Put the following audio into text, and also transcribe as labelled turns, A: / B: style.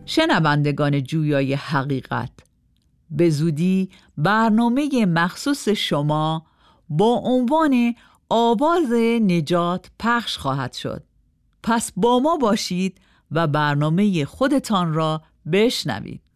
A: شنوندگان جویای حقیقت، به زودی برنامه مخصوص شما با عنوان آواز نجات پخش خواهد شد. پس با ما باشید و برنامه خودتان را بشنوید.